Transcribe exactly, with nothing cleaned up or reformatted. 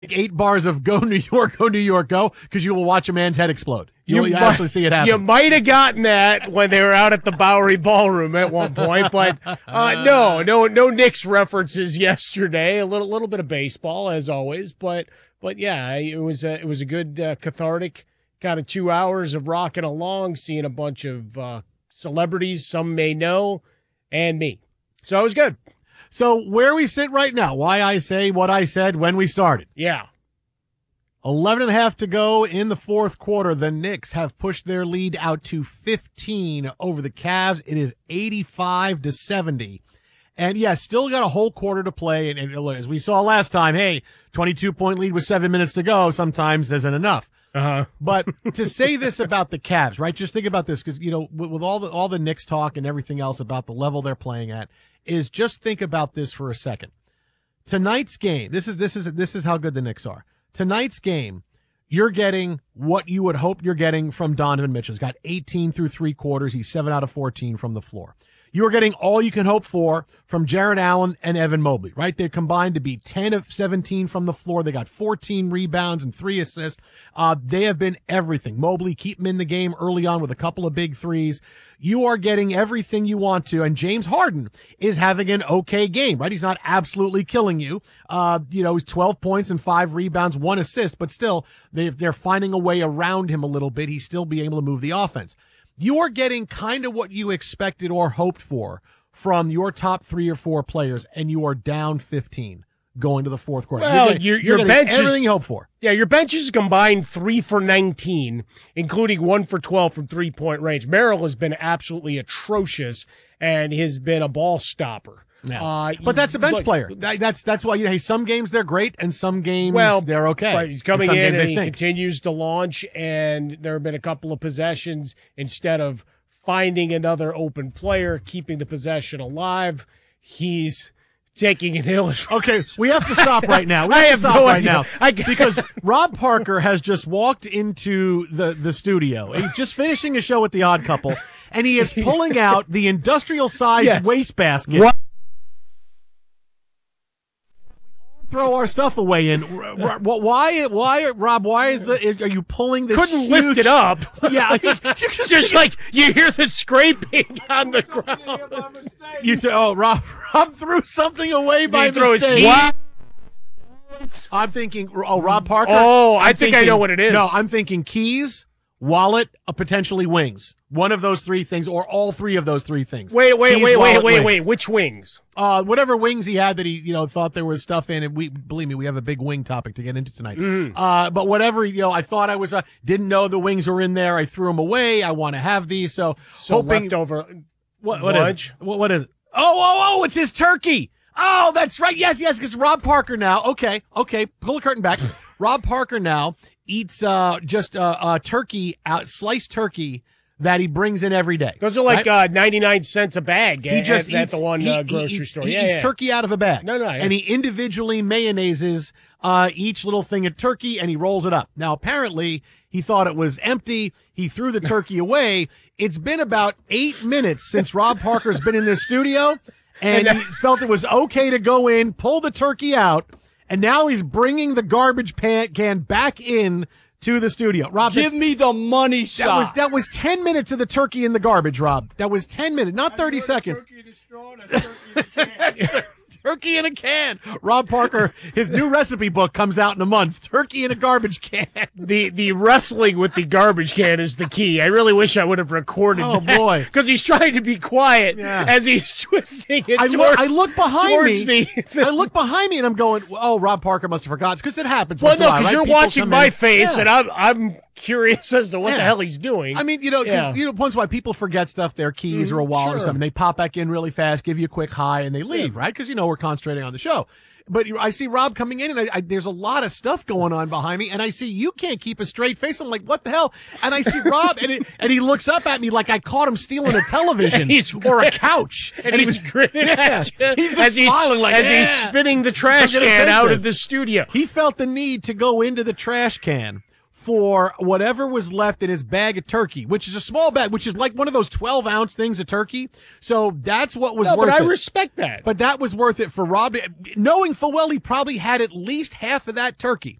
eight bars of "Go New York, Go New York, Go," because you will watch a man's head explode. You'll You actually see it happen. You might have gotten that when they were out at the Bowery Ballroom at one point, but uh, no, no, no Knicks references yesterday. A little, little bit of baseball as always, but but yeah, it was a, it was a good uh, cathartic kind of two hours of rocking along, seeing a bunch of uh, celebrities some may know, and me. So it was good. So where we sit right now, why I say what I said when we started. Yeah. eleven and a half to go in the fourth quarter. The Knicks have pushed their lead out to fifteen over the Cavs. It is eighty-five to seventy. And, yeah, still got a whole quarter to play. And, and as we saw last time, hey, twenty-two point lead with seven minutes to go sometimes isn't enough. Uh-huh. But to say this about the Cavs, right, just think about this, because, you know, with, with all the all the Knicks talk and everything else about the level they're playing at, is just think about this for a second. Tonight's game, this is this is this is how good the Knicks are. Tonight's game, you're getting what you would hope you're getting from Donovan Mitchell. He's got eighteen through three quarters. He's seven out of fourteen from the floor. You are getting all you can hope for from Jarrett Allen and Evan Mobley, right? They're combined to be ten of seventeen from the floor. They got fourteen rebounds and three assists. Uh, they have been everything. Mobley, keep him in the game early on with a couple of big threes. You are getting everything you want to, and James Harden is having an okay game, right? He's not absolutely killing you. Uh, you know, he's twelve points and five rebounds, one assist, but still, they, they're finding a way around him a little bit. He's still being able to move the offense. You are getting kind of what you expected or hoped for from your top three or four players, and you are down fifteen going to the fourth quarter. Well, you're getting, your, you're your getting bench everything is, you hope for. Yeah, your bench is combined three for nineteen, including one for twelve from three-point range. Merrill has been absolutely atrocious and has been a ball stopper. Yeah. Uh, but that's a bench look, player. That, that's that's why you know, hey, some games they're great and some games well, they're okay. Right, he's coming and in and he stink. continues to launch, and there have been a couple of possessions instead of finding another open player, keeping the possession alive, he's taking an ill. Okay, we have to stop right now. We have, I to have stop no right idea. now I, because Rob Parker has just walked into the, the studio. He's just finishing a show with the Odd Couple, and he is pulling out the industrial-sized yes. wastebasket. What? Throw our stuff away in. Why? Why, Rob? Why is the? Is, are you pulling this? Couldn't huge, lift it up. Yeah, just, just like you hear the scraping on the ground. You say, "Oh, Rob, Rob threw something away by Did he throw his mistake." key? What? I'm thinking. Oh, Rob Parker. Oh, I I'm think thinking, I know what it is. No, I'm thinking keys, wallet, uh, potentially wings. One of those three things, or all three of those three things. Wait, wait, Keys, wait, wallet, wait, wait, wings. wait. Which wings? Uh, whatever wings he had that he, you know, thought there was stuff in, and we believe me, we have a big wing topic to get into tonight. Mm. Uh, but whatever, you know, I thought I was, uh, didn't know the wings were in there. I threw them away. I want to have these, so, So hoping. leftover What, what is lunch? it? What, what is it? Oh, oh, oh! It's his turkey. Oh, that's right. Yes, yes. Because Rob Parker now. Okay, okay. Pull the curtain back. Rob Parker now eats uh just uh, uh turkey out sliced turkey that he brings in every day. Those are like right? uh, ninety-nine cents a bag. He at, just at, eats, at the one he, uh, he grocery eats, store. He yeah, eats yeah. turkey out of a bag. No, no, yeah. And he individually mayonnaises uh, each little thing of turkey, and he rolls it up. Now, apparently, he thought it was empty. He threw the turkey away. It's been about eight minutes since Rob Parker's been in this studio, and he felt it was okay to go in, pull the turkey out, and now he's bringing the garbage pan can back in to the studio. Rob, give me the money shot. That was that was ten minutes of the turkey in the garbage, Rob. That was ten minutes, not thirty seconds. Turkey in a straw, that's turkey in a can. Turkey in a can. Rob Parker, his new recipe book comes out in a month. Turkey in a garbage can. The the wrestling with the garbage can is the key. I really wish I would have recorded Oh, that. boy. Because he's trying to be quiet Yeah. as he's twisting it I, towards, look, I look behind towards me. the, the I look behind me and I'm going, oh, Rob Parker must have forgotten. Because it happens Well, once in no, a while, because right? you're People watching come my in. face, Yeah. and I'm I'm curious as to what Yeah. the hell he's doing. I mean, you know, 'cause, Yeah. you know, once in a while people forget stuff, their keys Mhm, or a wallet or sure. something. They pop back in really fast, give you a quick hi, and they leave, right? Because, you know, we're concentrating on the show. But you- I see Rob coming in, and I, I, there's a lot of stuff going on behind me, and I see you can't keep a straight face. I'm like, what the hell? And I see Rob, and it, and he looks up at me like I caught him stealing a television He's or a couch. and, he's grinning Yeah. at you He's just as he's smiling like, as he's yeah. spinning the trash I'm gonna can take out this. of the studio. He felt the need to go into the trash can for whatever was left in his bag of turkey, which is a small bag, which is like one of those twelve ounce things of turkey. So that's what was no, worth but I it. respect that. But that was worth it for Rob, knowing full well he probably had at least half of that turkey